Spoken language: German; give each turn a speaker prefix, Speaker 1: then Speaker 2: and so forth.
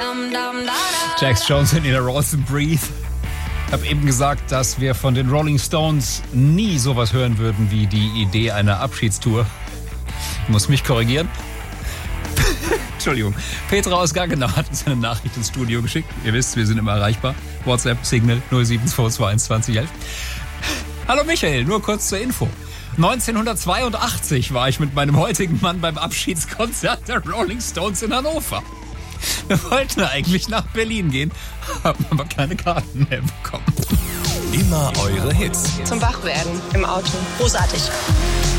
Speaker 1: Jax Jones und Nina Rawson, Breathe. Ich habe eben gesagt, dass wir von den Rolling Stones nie sowas hören würden wie die Idee einer Abschiedstour. Ich muss mich korrigieren. Entschuldigung. Petra aus Gaggenau hat uns eine Nachricht ins Studio geschickt. Ihr wisst, wir sind immer erreichbar. WhatsApp, Signal 072212011. Hallo Michael, nur kurz zur Info. 1982 war ich mit meinem heutigen Mann beim Abschiedskonzert der Rolling Stones in Hannover. Wir wollten eigentlich nach Berlin gehen, haben aber keine Karten mehr bekommen.
Speaker 2: Immer eure Hits.
Speaker 3: Zum Wachwerden im Auto. Großartig.